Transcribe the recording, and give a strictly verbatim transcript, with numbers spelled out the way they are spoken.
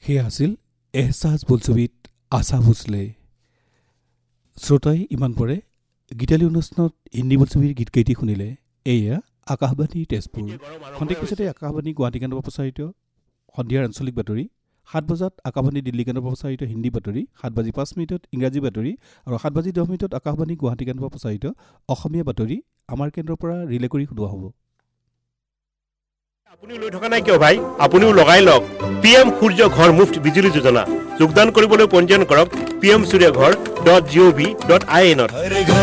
সেয়া আছিল এহসাস বোলছবিত আশা ভোছলে। শ্ৰোতাই ইমান পৰে গীতালী অনুষ্ঠানত হিন্দী বোলছবিৰ গীত কেইটি শুনিলে। এয়া আকাশবাণী তেজপুৰ। খন্তেক পিছতে আকাশবাণী গুৱাহাটী কেন্দ্ৰৰ প্ৰচাৰিত সন্ধিয়াৰ আঞ্চলিক বাতৰি, সাত বজাত আকাশবাণী দিল্লী কেন্দ্ৰৰ প্ৰচাৰিত হিন্দী বাতৰি, সাত বাজি পাঁচ মিনিটত ইংৰাজী বাতৰি আৰু সাত বাজি দহ মিনিটত আকাশবাণী গুৱাহাটী কেন্দ্ৰৰ প্ৰচাৰিত অসমীয়া বাতৰি আমাৰ কেন্দ্ৰৰ পৰা ৰিলে কৰি শুনোৱা হ'ব। আপুনিও লৈ থকা নাই কিয় ভাই? আপুনিও লগাই লওক পি এম সূৰ্য ঘৰ মুফ্ত বিজুলী যোজনা। যোগদান কৰিবলৈ পঞ্জীয়ন কৰক পি এম সূৰ্য ঘৰ ডট জি অ' ভি ডট আই এনত।